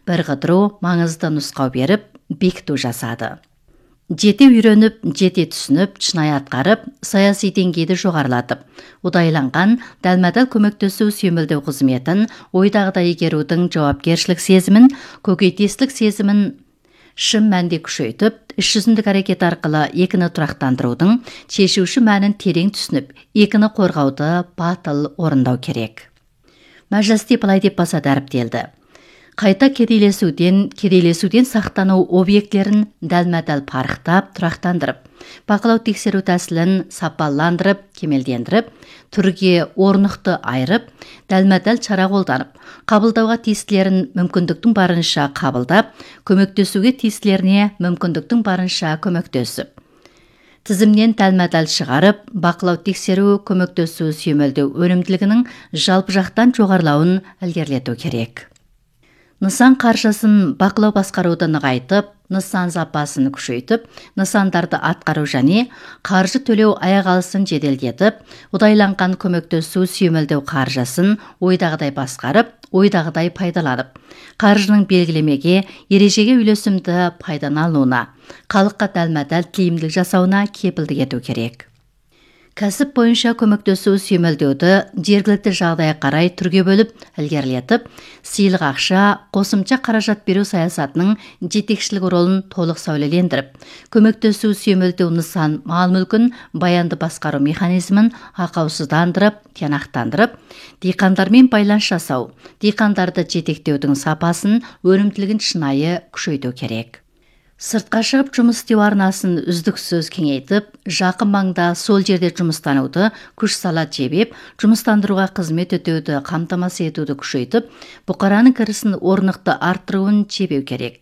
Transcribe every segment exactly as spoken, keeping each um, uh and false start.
бір қыдыру маңызды нұсқау беріп, бекіту жасады. Жете үйреніп, жете түсініп, шынайы атқарып, саяси деңгейді жоғарылатып, ұдайланған дәлме-дәл көмектесу сүйемелдеу қызметін, ойдағыдай игерудің жауапкершілік сезімін, көкейтестілік сезімін шын мәнде күшейтіп, іс жүзіндік әрекет арқылы екіні тұрақтандырудың шешуші мәнін терең түсініп, екіні қорғауды батыл орындау керек. Мәжілісте былай деп баса дәріптелді. Қайта кедейлесуден, кедейлесуден сақтану объектілерін дәлме-дәл парықтап, тұрақтандырып, бақылау тексеру тәсілін сапаландырып, кемелдендіріп, түрге орнықты айырып, дәлме-дәл шара қолданып, қабылдауға тиістілерін мүмкіндіктің барынша қабылдап, көмектесуге тиістілеріне мүмкіндіктің барынша көмектесіп. Тізімнен дәлме-дәл шығарып, бақылау тексеру, көмектесу сүйемелдеу өнімділігінің жалпы жақтан жоғарылауын ілгерілету керек. Нысан қаржысын бақылау басқаруды нығайтып, нысан сапасын күшейтіп, нысандарды атқару және қаржы төлеу аяқ алысын жеделдетіп, ұдайланған көмектесу сүйемелдеу қаржысын ойдағыдай басқарып, ойдағыдай пайдаланып, қаржының белгілемеге, ережеге үйлесімді пайдалануына, халыққа дәлме-дәл тиімділік жасауына кепілдік ету керек. Кәсіп бойынша көмектесу сүйемелдеуді жергілікті жағдайға қарай түрге бөліп, ілгерілетіп, сыйлық ақша, қосымша қаражат беру саясатының жетекшілік ролын толық сәулелендіріп, көмектесу сүйемелдеу нысан мал-мүлкін баянды басқару механизмін ақаусыздандырып, тиянақтандырып, диқандармен байланыс жасау, диқандарды жетектеудің сапасын, өнімділігін шынайы күшейту керек. Сыртқа шығып жұмыс істеу арнасын үздіксіз кеңейтіп, жақын маңда сол жерде жұмыстануды күш сала жебеп, жұмыстандыруға қызмет өтеуді қамтамасыз етуді күшейтіп, бұқараның кірісін орнықты арттыруын жебеу керек.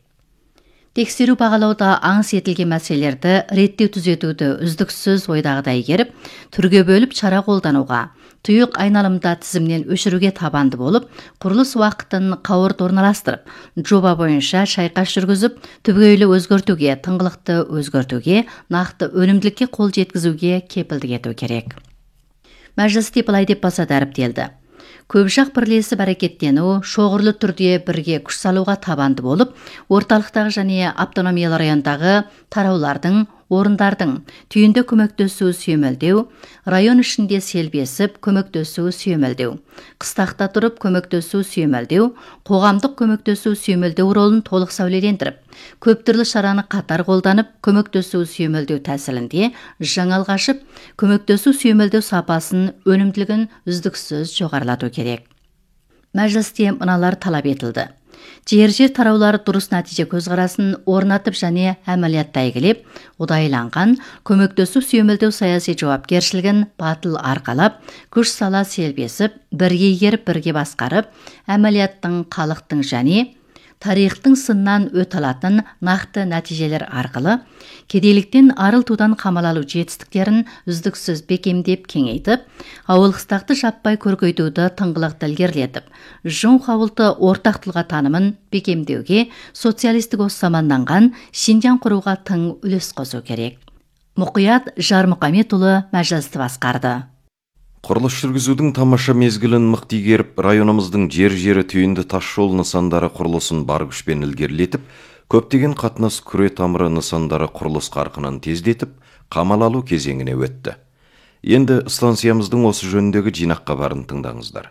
Тексеру бағалауда аңыс етілген мәселелерді реттеу түзетуді үздіксіз ойдағыдай игеріп, түрге бөліп шара қолдануға, тұйық айналымда тізімнен өшіруге табанды болып, құрылыс уақытын қауырт орналастырып, жоба бойынша шайқас жүргізіп, түбегейлі өзгертуге, тыңғылықты өзгертуге, нақты өнімділікке қол жеткізуге кепілдік ету керек. Мәжілісте былай деп баса дәріптелді. Көпжақ бірлесіп әрекеттену, шоғырлы түрде бірге күш салуға табанды болып, орталықтағы және автономиялы райондағы тараулардың, орындардың түйінді көмектесу сүйемелдеу, район ішінде селбесіп көмектесу сүйемелдеу, қыстақта тұрып көмектесу сүйемелдеу, қоғамдық көмектесу сүйемелдеу ролын толық сәулелендіріп, көп түрлі шараны қатар қолданып, көмектесу сүйемелдеу тәсілінде жаңалық ашып, көмектесу сүйемелдеу сапасын, өнімділігін үздіксіз жоғарылату керек. Мәжілісте мыналар талап етілді. Жер-жер тараулары дұрыс нәтиже көзқарасын орнатып және әмәлиятта игілеп, ұдайланған көмектесу сүйемелдеу саяси жауапкершілігін батыл арқалап, күш сала селбесіп, бірге игеріп, бірге басқарып, әмәлияттың, халықтың және тарихтың сыннан өте алатын нақты нәтижелер арқылы кедейліктен арылтудан қамал алу жетістіктерін үздіксіз бекемдеп кеңейтіп, ауыл қыстақты жаппай көркейтуді тыңғылықты ілгерілетіп, жон қауылты ортақ тұлға танымын бекемдеуге социалистік осы заманнанған Шинжаң құруға тың үлес қосу керек. Мұқият Жармұқаметұлы мәжілісті басқарды. Құрылыс жүргізудің тамаша мезгілін мықты игеріп, районымыздың жер-жері түйінді тасжол нысандары құрылысын бар күшпен ілгерілетіп, көптеген қатынас күре тамыры нысандары құрылыс қарқынын тездетіп, қамал алу кезеңіне өтті. Енді станциямыздың осы жөніндегі жинақ хабарын тыңдаңыздар.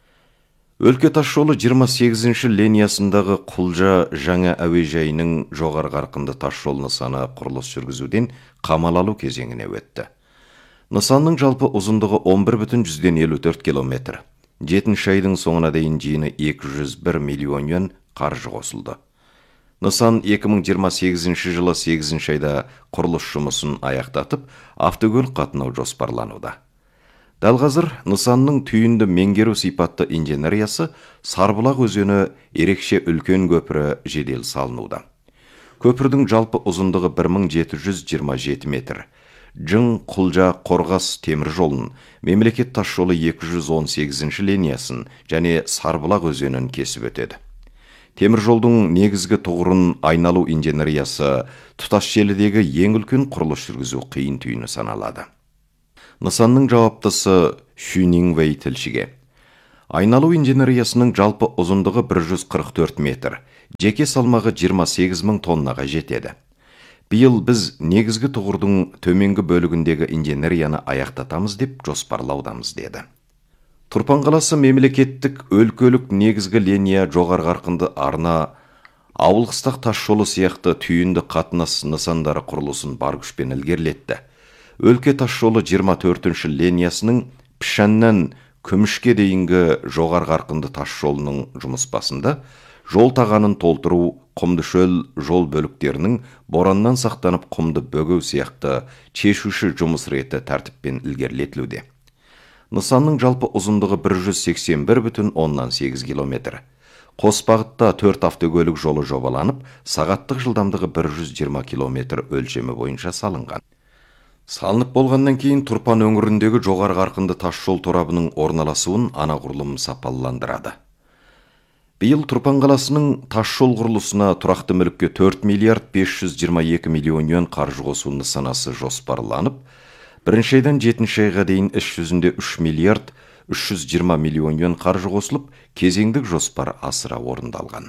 Өлке тасжолы жиырма сегізінші линиясындағы Құлжа жаңа әуежайының жоғары қарқынды тасжол нысаны құрылыс жүргізуден қамал алу кезеңіне өтті. Нысанның жалпы ұзындығы он бір бүтін жүзден елу төрт километр. жетінші айдың соңына дейін жиыны екі жүз бір миллион юан қаржы қосылды. Нысан екі мың жиырма сегізінші жылы сегізінші айда құрылыс жұмысын аяқтатып, автокөлік қатынау жоспарлануда. Дәл қазір нысанның түйінді меңгеру сипатты инженериясы Сарбұлақ өзені ерекше үлкен көпірі жедел салынуда. Көпірдің жалпы ұзындығы бір мың жеті жүз жиырма жеті метр. Жың Құлжа Қорғас темір жолын, мемлекет тасжолы екі жүз он сегізінші линиясын және Сарбұлақ өзенін кесіп өтеді. Темір жолдың негізгі тұғырын айналу инженериясы тұтас желідегі ең үлкен құрылыс жүргізу қиын түйіні саналады. Нысанның жауаптысы Шюнингвей тілшіге. Айналу инженериясының жалпы ұзындығы бір жүз қырық төрт метр, жеке салмағы жиырма сегіз мың тоннаға жетеді. Биыл біз негізгі тұғырдың төменгі бөлігіндегі инженерияны аяқтатамыз деп жоспарлаудамыз деді. Турпан қаласы мемлекеттік өлкөлік негізгі линия жоғары қарқынды арна, ауыл қыстақ тас жолы сияқты түйінді қатынас нысандары құрылысын бар күшпен ілгерілетті. Өлке тас жолы жиырма төртінші линиясының Пішәннен Күмішке дейінгі жоғары қарқынды тас жолының жұмыс басында жол тағанын толтыру, құмды шөл жол бөліктерінің бораннан сақтанып құмды бөгеу сияқты шешуші жұмыс реті тәртіппен ілгерілетілуде. Нысанның жалпы ұзындығы бір жүз сексен бір бүтін оннан сегіз километр. Қос бағытта төрт автокөлік жолы жобаланып, сағаттық жылдамдығы бір жүз жиырма километр өлшемі бойынша салынған. Салынып болғаннан кейін Турпан өңіріндегі жоғары қарқынды тас жол торабының орналасуын анағұрлым сапалыландырады. Биыл Турпан қаласының тас жол құрылысына тұрақты мүлікке төрт миллиард бес жүз жиырма екі миллион юан қаржы қосу нысанасы жоспарланып, бірінші айдан жетінші айға дейін іс жүзінде үш миллиард үш жүз жиырма миллион юан қаржы қосылып, кезеңдік жоспар асыра орындалған.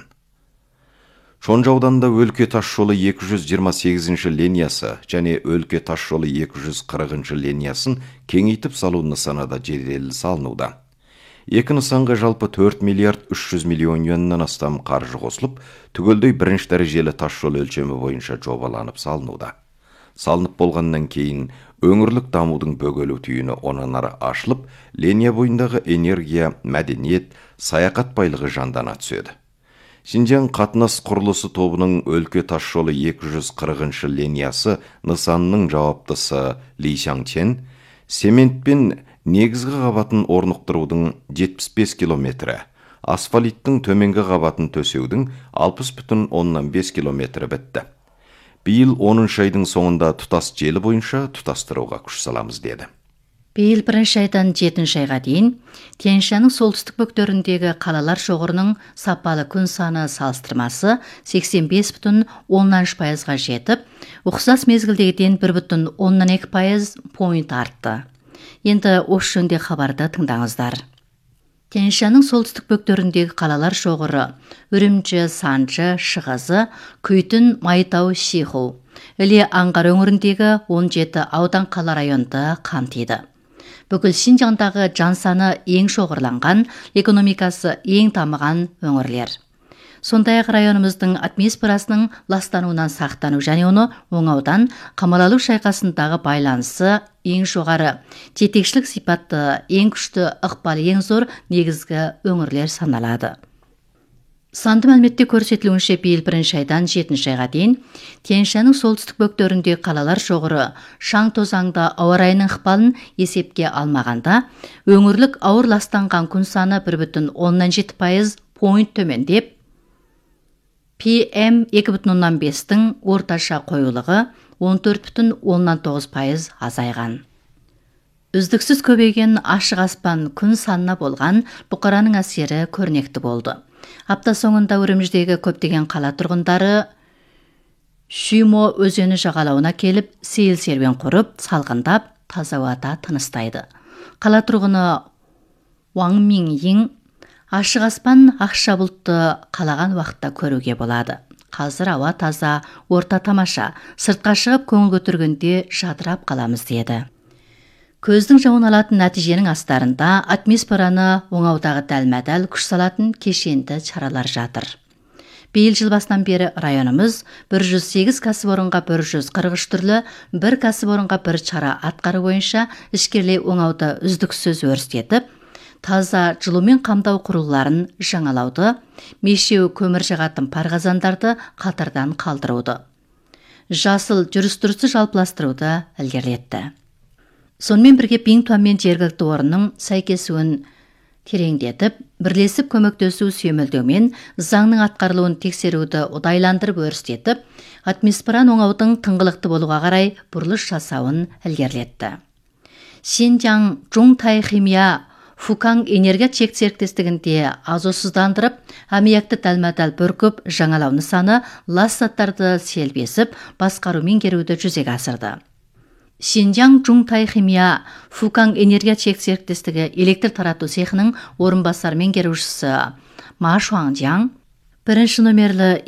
Шонжа ауданында өлке тас жолы екі жүз жиырма сегізінші линиясы және өлке тас жолы екі жүз қырықыншы линиясын кеңейтіп салу нысанада жедел салынуда. Екі нысанға жалпы төрт миллиард үш жүз миллион юаннан астам қаржы қосылып, түгелдей бірінші дәрежелі тас жол өлшемі бойынша жобаланып салынуда. Салынып болғаннан кейін өңірлік дамудың бөгелу түйіні онан ары ашылып, линия бойындағы энергия, мәдениет, саяхат байлығы жандана түседі. Шинжаң қатынас құрылысы тобының өлке тас жолы екі жүз қырықыншы линиясы нысанның жауаптысы Ли Шаңчен, сементпен негізгі қабатын орнықтырудың жетпіс бес километрі, асфалиттің төменгі қабатын төсеудің алпыс бүтін оннан бес километрі бітті. Биыл оныншы айдың соңында тұтас желі бойынша тұтастыруға күш саламыз деді. Биыл бірінші айдан жетінші айға дейін Тянь-Шаньның солтүстік бөктеріндегі қалалар шоғырының сапалы күн саны салыстырмасы сексен бес бүтін оннан үш пайызға жетіп, ұқсас мезгілдегіден бір бүтін оннан екі пайыз пойнт артты. Енді осы жөнінде хабарды тыңдаңыздар. Тянь-Шаньның солтүстік бөктеріндегі қалалар шоғыры Үрімжі, Санжы, Шығызы, Күйтін, Майтау, Шиху, Іле Аңғар өңіріндегі он жеті аудан қала районды қамтиды. Бүкіл Шинжаңдағы жан саны ең шоғырланған, экономикасы ең дамыған өңірлер. Сондай-ақ районымыздың атмосферасының ластануынан сақтану және оны оңаудан Қамалалу шайқасындағы байланысы ең жоғары, жетекшілік сипатты, ең күшті, ықпалы ең зор негізгі өңірлер саналады. Санды мәліметте көрсетілуінше биыл бірінші айдан жетінші айға дейін Тянь-Шаньның солтүстік бөктерінде қалалар шоғыры шаң тозаңда ауа райының ықпалын есепке алмағанда, өңірлік ауыр ластанған күн саны бір бүтін оннан жеті пайыз пойнт төмендеп, пи эм екі бүтін оннан бестің орташа қоюлығы он төрт бүтін оннан тоғыз пайыз азайған. Үздіксіз көбейген ашық аспан күн санына болған бұқараның әсері көрнекті болды. Апта соңында Үрімжідегі көптеген қала тұрғындары Шүймо өзені жағалауына келіп, сейіл серуен құрып, салқындап, таза ауада тыныстайды. Қала тұрғыны Уаң Минйин ашық аспан ақша бұлтты қалаған уақытта көруге болады. Қазір ауа таза, орта тамаша, сыртқа шығып көңіл көтергенде жадырап қаламыз деді. Көздің жауын алатын нәтиженің астарында атмосфераны оңаудағы дәлме-дәл күш салатын кешенді шаралар жатыр. Биыл жыл басынан бері районымыз бір жүз сегіз кәсіпорынға бір жүз қырық үш түрлі, бір кәсіпорынға бір шара атқару бойынша ішкерлей оңауды үздіксіз өрістетіп, таза жылумен қамдау құрылғыларын жаңалауды, мешеу көмір жағатын парғазандарды қатардан қалдыруды, жасыл жүріс-тұрысты жалпыластыруды ілгерілетті. Сонымен бірге Бингтуан мен жергілікті орынның сәйкесуін тереңдетіп, бірлесіп көмектесу сүйемелдеумен заңның атқарылуын тексеруді ұдайландырып өрістетіп, атмосфераны оңаудың тыңғылықты болуға қарай бұрылыс жасауын ілгерілетті. Шинжаң Жуңтай химия Фукаң энергия чек серіктестігінде азотсыздандырып, аммиакты дәлме-дәл бүркіп жаңалау нысаны лас заттарды селбесіп, басқару меңгеруді жүзеге асырды. Шинжаң Жуңтай химия Фукаң энергия чек серіктестігі электр тарату цехының орынбасар меңгерушісі Ма Шуаңжаң бірінші номерлі